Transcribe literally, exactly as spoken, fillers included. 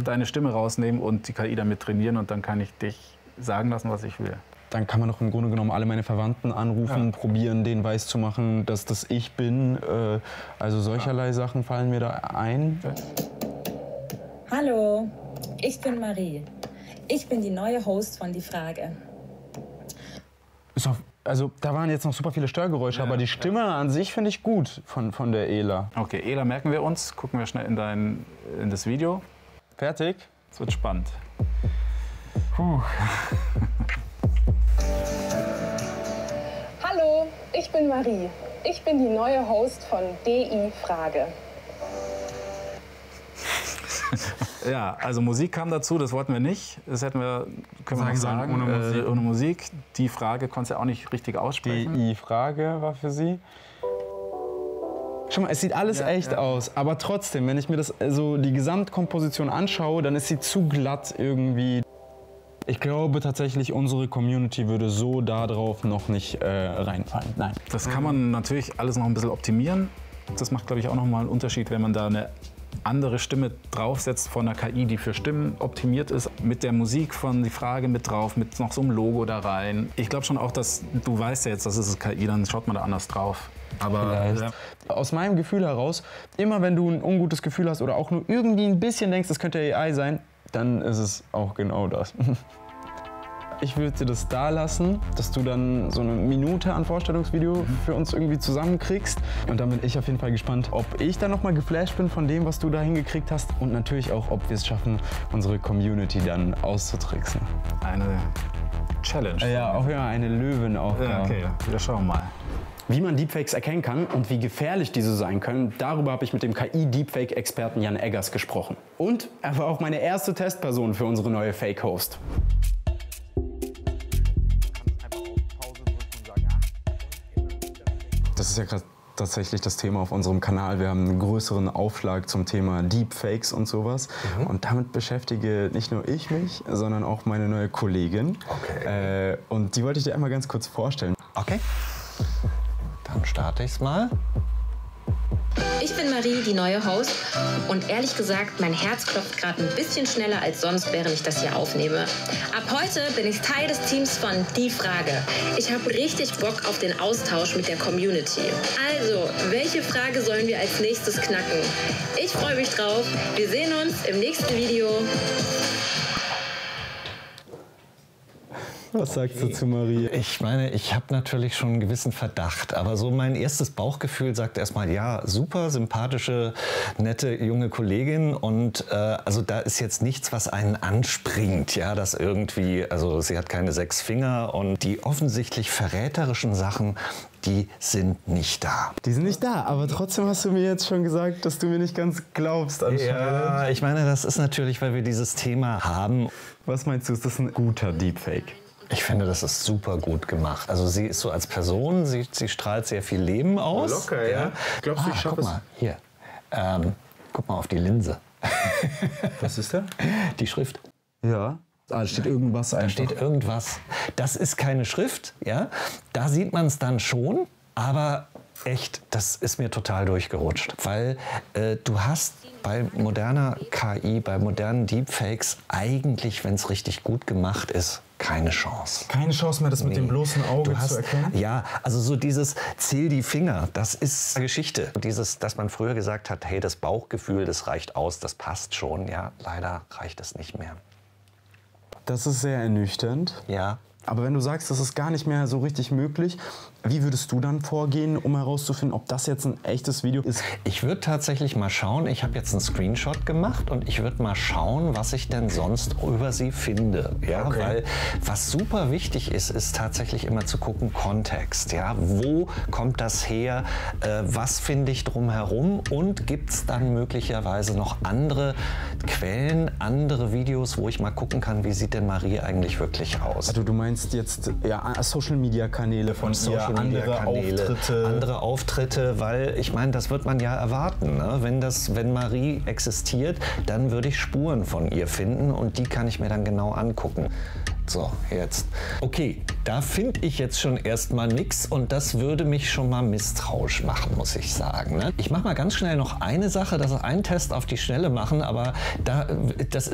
deine Stimme rausnehmen und die K I damit trainieren und dann kann ich dich sagen lassen, was ich will. Dann kann man doch im Grunde genommen alle meine Verwandten anrufen, ja. probieren, denen weiszumachen, dass das ich bin. Äh, also solcherlei ja. Sachen fallen mir da ein. Hallo, ich bin Marie. Ich bin die neue Host von Die Frage. Ist doch, also da waren jetzt noch super viele Störgeräusche, ja, aber die Stimme ja. an sich finde ich gut von, von der Ela. Okay, Ela merken wir uns. Gucken wir schnell in, dein, in das Video. Fertig? Es wird spannend. Puh. Hallo, ich bin Marie. Ich bin die neue Host von D I Frage. Ja, also Musik kam dazu, das wollten wir nicht. Das hätten wir, können wir noch sagen, ohne Musik. Äh, ohne Musik. Die Frage konntest du ja auch nicht richtig aussprechen. Die Frage war für sie. Schau mal, es sieht alles ja, echt ja. aus, aber trotzdem, wenn ich mir das also die Gesamtkomposition anschaue, dann ist sie zu glatt irgendwie. Ich glaube tatsächlich, unsere Community würde so darauf noch nicht äh, reinfallen. Nein. Das kann man natürlich alles noch ein bisschen optimieren. Das macht, glaube ich, auch noch mal einen Unterschied, wenn man da eine andere Stimme draufsetzt von einer K I, die für Stimmen optimiert ist, mit der Musik von Die Frage mit drauf, mit noch so einem Logo da rein. Ich glaube schon auch, dass du weißt ja jetzt, das ist K I, dann schaut man da anders drauf. Aber ja. aus meinem Gefühl heraus, immer wenn du ein ungutes Gefühl hast oder auch nur irgendwie ein bisschen denkst, das könnte A I sein, dann ist es auch genau das. Ich würde dir das da lassen, dass du dann so eine Minute an Vorstellungsvideo für uns irgendwie zusammenkriegst. Und dann bin ich auf jeden Fall gespannt, ob ich dann nochmal geflasht bin von dem, was du da hingekriegt hast. Und natürlich auch, ob wir es schaffen, unsere Community dann auszutricksen. Eine Challenge. Ja, auch ja, eine Löwenaufgabe. Ja, okay, wir schauen mal. Wie man Deepfakes erkennen kann und wie gefährlich diese sein können, darüber habe ich mit dem K I-Deepfake-Experten Jan Eggers gesprochen. Und er war auch meine erste Testperson für unsere neue Fake-Host. Das ist ja gerade tatsächlich das Thema auf unserem Kanal. Wir haben einen größeren Aufschlag zum Thema Deepfakes und sowas. Mhm. Und damit beschäftige nicht nur ich mich, sondern auch meine neue Kollegin. Okay. Äh, und die wollte ich dir einmal ganz kurz vorstellen. Okay. Dann starte ich's mal. Ich bin Marie, die neue Host. Und ehrlich gesagt, mein Herz klopft gerade ein bisschen schneller als sonst, während ich das hier aufnehme. Ab heute bin ich Teil des Teams von Die Frage. Ich habe richtig Bock auf den Austausch mit der Community. Also, welche Frage sollen wir als nächstes knacken? Ich freue mich drauf. Wir sehen uns im nächsten Video. Was sagst du zu Marie? Ich meine, ich habe natürlich schon einen gewissen Verdacht, aber so mein erstes Bauchgefühl sagt erstmal, ja, super, sympathische, nette, junge Kollegin und äh, also da ist jetzt nichts, was einen anspringt, ja, das irgendwie, also sie hat keine sechs Finger und die offensichtlich verräterischen Sachen, die sind nicht da. Die sind nicht da, aber trotzdem hast du mir jetzt schon gesagt, dass du mir nicht ganz glaubst anscheinend. Ja, ich meine, das ist natürlich, weil wir dieses Thema haben. Was meinst du, ist das ein guter Deepfake? Ich finde, das ist super gut gemacht. Also sie ist so als Person, sie, sie strahlt sehr viel Leben aus. Locker, ja. Glaubst du, ich schaffe es? Guck mal, hier. Ähm, guck mal auf die Linse. Was ist da? Die Schrift. Ja. Ah, da steht irgendwas einfach. Da steht irgendwas. Das ist keine Schrift, ja. Da sieht man es dann schon, aber echt, das ist mir total durchgerutscht. Weil äh, du hast bei moderner K I, bei modernen Deepfakes eigentlich, wenn es richtig gut gemacht ist, keine Chance. Keine Chance mehr, das mit nee. dem bloßen Auge du hast, zu erkennen? Ja, also so dieses Zähl die Finger, das ist Geschichte. Dieses, dass man früher gesagt hat, hey, das Bauchgefühl, das reicht aus, das passt schon. Ja, leider reicht es nicht mehr. Das ist sehr ernüchternd. Ja. Aber wenn du sagst, das ist gar nicht mehr so richtig möglich, wie würdest du dann vorgehen, um herauszufinden, ob das jetzt ein echtes Video ist? Ich würde tatsächlich mal schauen, ich habe jetzt einen Screenshot gemacht und ich würde mal schauen, was ich denn sonst über sie finde. Ja, okay. Weil was super wichtig ist, ist tatsächlich immer zu gucken, Kontext. Ja, wo kommt das her? Äh, was finde ich drumherum? Und gibt es dann möglicherweise noch andere Quellen, andere Videos, wo ich mal gucken kann, wie sieht denn Marie eigentlich wirklich aus? Also du meinst jetzt ja, Social-Media-Kanäle von Social ihr, andere Kanäle, Auftritte. Andere Auftritte, weil ich meine, das wird man ja erwarten. Ne? Wenn, das, wenn Marie existiert, dann würde ich Spuren von ihr finden und die kann ich mir dann genau angucken. So, jetzt. Okay, da finde ich jetzt schon erstmal nichts und das würde mich schon mal misstrauisch machen, muss ich sagen. Ne? Ich mache mal ganz schnell noch eine Sache, das ist ein Test auf die Schnelle machen, aber da, das ist